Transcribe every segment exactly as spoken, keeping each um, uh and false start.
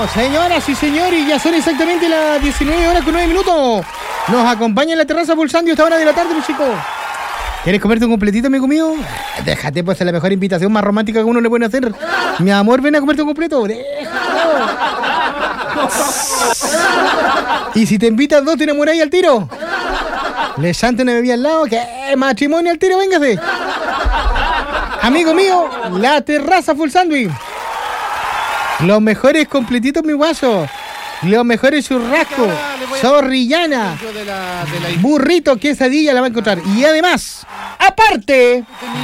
Señoras y señores, ya son exactamente las diecinueve horas con nueve minutos. Nos acompaña en la terraza pulsando esta hora de la tarde, mi chico. ¿Quieres comerte un completito, amigo mío? Déjate, pues es la mejor invitación más romántica que uno le puede hacer. Mi amor, ven a comerte un completo. Déjalo. Y si te invitan dos, te enamoráis al tiro. Le chante una bebida al lado. ¿Qué? Matrimonio al tiro, véngase. Amigo mío, la terraza full sandwich. Los mejores completitos, mi guaso. Los mejores churrascos, zorrillana, burrito, quesadilla la va a encontrar. Y además, aparte,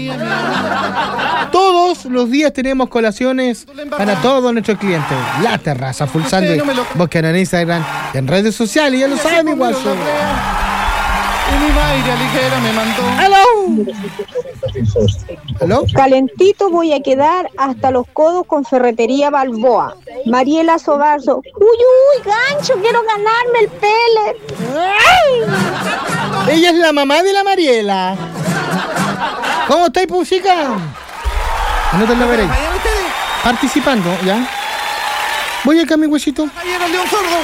todos los días tenemos colaciones para todos nuestros clientes. La terraza full sandwich. Busquen en Instagram, en redes sociales, ya lo saben, mi guaso. Y mi Mayra ligera me mandó. ¡Hello! ¿Hello? Calentito voy a quedar hasta los codos con Ferretería Balboa. Mariela Sobarzo. Uy, uy, gancho, quiero ganarme el pellet. ¡Ay! Ella es la mamá de la Mariela. ¿Cómo estáis, puchica? Anótalo a ver ahí. Participando, ¿ya? Voy acá, mi huesito. Ayer el león sordo.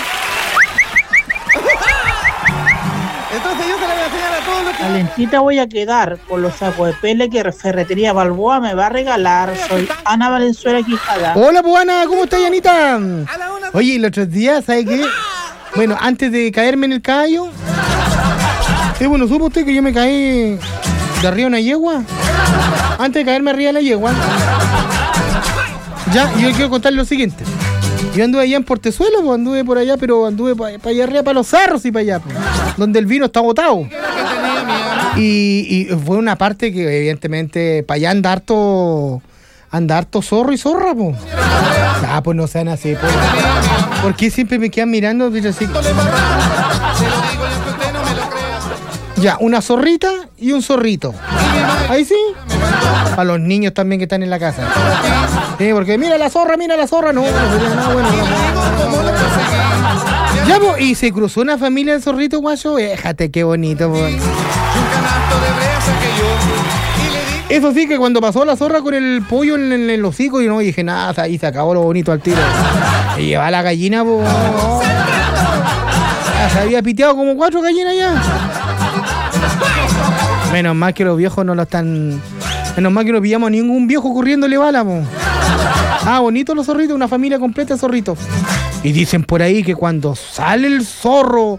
Entonces yo se la voy a enseñar a todos los que... Calentita voy a quedar con los sacos de pele que Ferretería Balboa me va a regalar. Soy Ana Valenzuela Quijada. Hola, pues Ana, ¿cómo estás, Anita? Oye, los otros días, ¿sabes qué? Bueno, antes de caerme en el callo, ¿sí, bueno, supo usted que yo me caí de arriba de una yegua? Antes de caerme arriba de la yegua. Ya, y yo quiero contar lo siguiente. Yo anduve allá en Portezuelo, pues anduve por allá, pero anduve para pa allá arriba, para los cerros y para allá, pues, donde el vino está botado. Y, y fue una parte que evidentemente para allá anda harto, anda harto zorro y zorra, pues. Ah, pues no sean así, pues. ¿Por qué siempre me quedan mirando? Así? Ya, una zorrita y un zorrito. Ahí sí. Para los niños también que están en la casa. Sí, porque mira la zorra, mira la zorra. No, no sería nada bueno. Ya, pues, y se cruzó una familia de zorritos, guacho. Déjate, qué bonito, pues. Eso sí, que cuando pasó la zorra con el pollo en, en el hocico, y no dije nada, ahí se acabó lo bonito al tiro. Y lleva la gallina, pues. Ya se había piteado como cuatro gallinas ya. Menos mal que los viejos no lo están... Menos mal que no pillamos a ningún viejo corriéndole bala, po. Ah, bonito los zorritos, una familia completa de zorritos. Y dicen por ahí que cuando sale el zorro...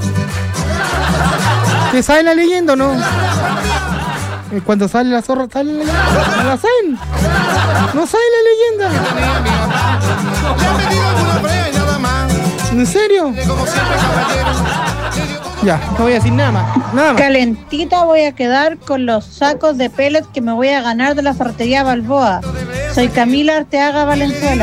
¿Te sabe la leyenda o no? Cuando sale la zorra, ¿sale la leyenda? ¿No la saben? ¿No saben la leyenda? ¿En serio? Ya, no voy a decir nada más, nada más. Calentita voy a quedar con los sacos de pellets que me voy a ganar de la Ferretería Balboa. Soy Camila Arteaga Valenzuela.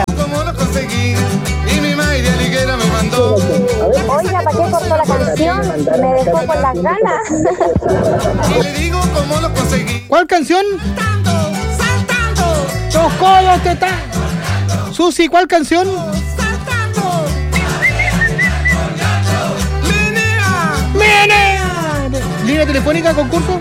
Oiga, ¿para qué cortó la canción? Me dejó con las ganas. ¿Cuál canción? Saltando, saltando. Los codos te están. Susi, ¿cuál canción? Saltando. ¿Línea telefónica, concurso?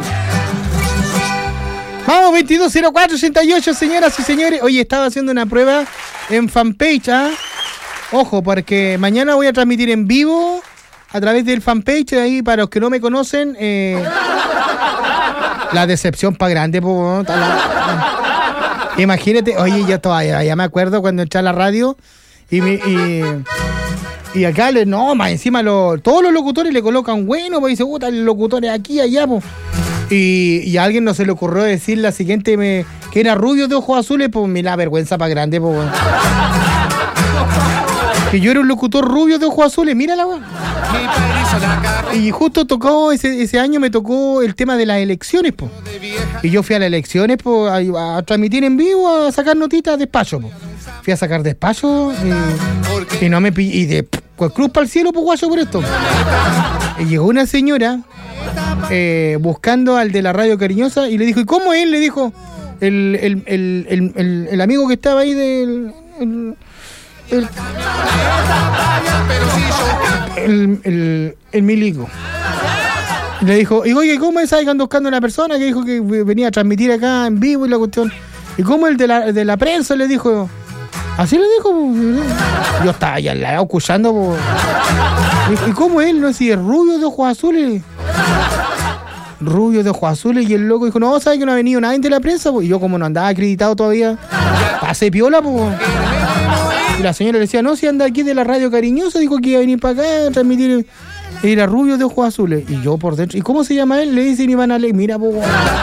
Vamos, veintidós cero cuatro ochenta y ocho, señoras y señores. Oye, estaba haciendo una prueba en fanpage, ¿ah? Ojo, porque mañana voy a transmitir en vivo a través del fanpage. Ahí, para los que no me conocen, eh, la decepción para grande, po, la... Imagínate, oye, yo todavía ya me acuerdo cuando entré a la radio y me... Y... Y acá, le, no, más encima lo, todos los locutores le colocan bueno, pues dice, puta, el locutor es aquí, allá, pues. Y, y a alguien no se le ocurrió decir la siguiente, me, que era rubio de ojos azules, pues me da vergüenza para grande, pues. Bueno. Que yo era un locutor rubio de ojos azules, mírala, weón. Y justo tocó, ese, ese año me tocó el tema de las elecciones, pues. Y yo fui a las elecciones, pues, a, a transmitir en vivo, a sacar notitas de despacho, pues. Fui a sacar despacho y, y no me pillé. Y de pues, cruz para el cielo, pues guacho por esto. Y llegó una señora eh, buscando al de la radio cariñosa y le dijo, ¿y cómo es? Le dijo el, el, el, el, el, el amigo que estaba ahí del. El, el, el, el, el milico. Le dijo, y oye, ¿cómo es? Ahí ando buscando una persona que dijo que venía a transmitir acá en vivo y la cuestión. ¿Y cómo el de la, de la prensa? Le dijo. Así le dijo, po. Yo estaba allá al lado escuchando, po. ¿Y cómo él? No sé, es rubio de ojos azules. Rubio de ojos azules. Y el loco dijo, no, ¿sabes que no ha venido nadie de la prensa? Po? Y yo, como no andaba acreditado todavía, pasé piola, po. Y la señora le decía, no, si anda aquí de la radio cariñosa, dijo que iba a venir para acá a transmitir. Era rubio de ojos azules. Y yo por dentro, ¿y cómo se llama él? Le dicen Iván Ale. Mira, po.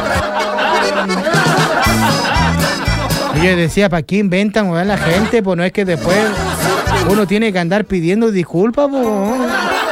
Y yo decía, ¿para qué inventan, weón, la gente? Pues no es que después uno tiene que andar pidiendo disculpas, po.